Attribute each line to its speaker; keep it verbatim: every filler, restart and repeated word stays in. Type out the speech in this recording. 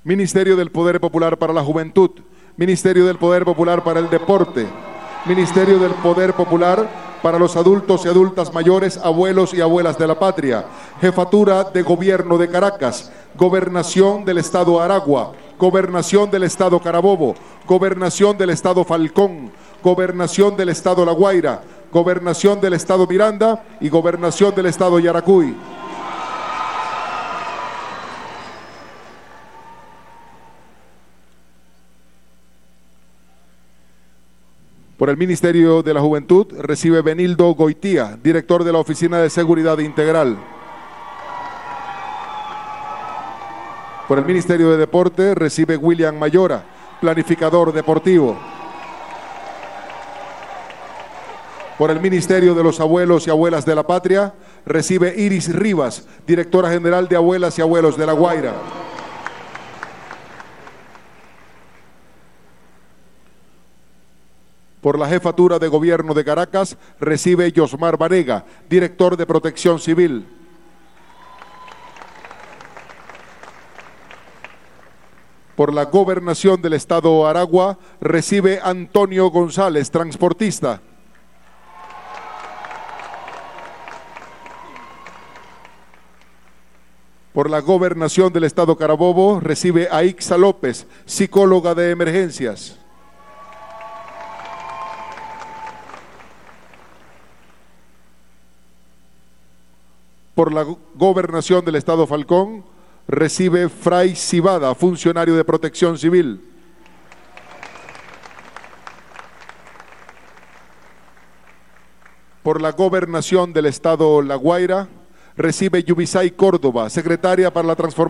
Speaker 1: Ministerio del Poder Popular para la Juventud, Ministerio del Poder Popular para el Deporte, Ministerio del Poder Popular para los adultos y adultas mayores, abuelos y abuelas de la patria, Jefatura de Gobierno de Caracas, Gobernación del Estado Aragua, Gobernación del Estado Carabobo, Gobernación del Estado Falcón, Gobernación del Estado La Guaira, Gobernación del Estado Miranda y Gobernación del Estado Yaracuy. Por el Ministerio de la Juventud recibe Benildo Goitía, director de la Oficina de Seguridad Integral. Por el Ministerio de Deporte recibe William Mayora, planificador deportivo. Por el Ministerio de los Abuelos y Abuelas de la Patria recibe Iris Rivas, directora general de Abuelas y Abuelos de La Guaira. Por la Jefatura de Gobierno de Caracas recibe Yosmar Vanega, director de Protección Civil. Por la Gobernación del Estado Aragua recibe Antonio González, transportista. Por la Gobernación del Estado Carabobo recibe Aixa López, psicóloga de emergencias. Por la Gobernación del Estado Falcón recibe Fray Cibada, funcionario de Protección Civil. Por la Gobernación del Estado La Guaira recibe Yubisay Córdoba, secretaria para la transformación